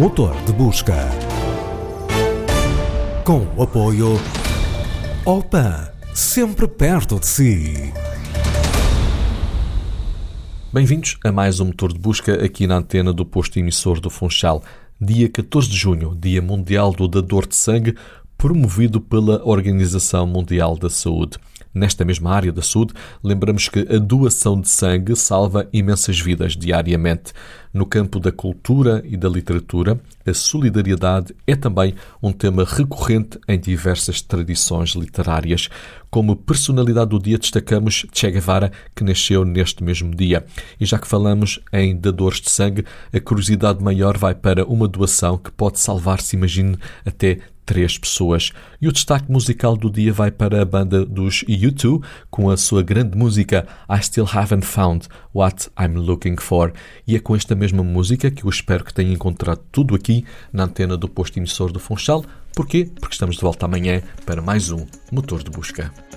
Motor de Busca. Com o apoio Opan, sempre perto de si. Bem-vindos a mais um Motor de Busca aqui na antena do posto emissor do Funchal. Dia 14 de junho, Dia Mundial do Dador de Sangue, promovido pela Organização Mundial da Saúde. Nesta mesma área da saúde, lembramos que a doação de sangue salva imensas vidas diariamente. No campo da cultura e da literatura, a solidariedade é também um tema recorrente em diversas tradições literárias. Como personalidade do dia destacamos Che Guevara, que nasceu neste mesmo dia. E já que falamos em dadores de sangue, a curiosidade maior vai para uma doação que pode salvar-se, imagine, até 3 pessoas. E o destaque musical do dia vai para a banda dos U2, com a sua grande música I Still Haven't Found What I'm Looking For. E é com esta mesma música que eu espero que tenha encontrado tudo aqui na antena do posto emissor do Funchal. Porquê? Porque estamos de volta amanhã para mais um Motor de Busca.